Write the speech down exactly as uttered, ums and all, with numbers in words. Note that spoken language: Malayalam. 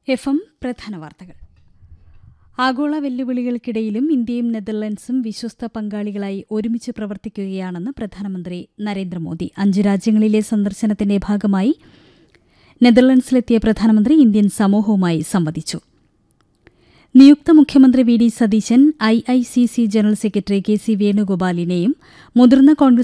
എഫ് എം പ്രധാന വാർത്തകൾ. ആഗോള വെല്ലുവിളികൾക്കിടയിലും ഇന്ത്യയും നെതർലൻഡ്സും വിശ്വസ്ത പങ്കാളികളായി ഒരുമിച്ച് പ്രവർത്തിക്കുകയാണെന്ന് പ്രധാനമന്ത്രി നരേന്ദ്രമോദി. അഞ്ച് രാജ്യങ്ങളിലെ സന്ദർശനത്തിന്റെ ഭാഗമായി നെതർലൻഡ്സിലെത്തിയ പ്രധാനമന്ത്രി ഇന്ത്യൻ സമൂഹവുമായി സംവദിച്ചു. നിയുക്ത മുഖ്യമന്ത്രി V D Satheesan I I C C general secretary K C വേണുഗോപാലിനെയും മുതിർന്ന കോൺഗ്രസ്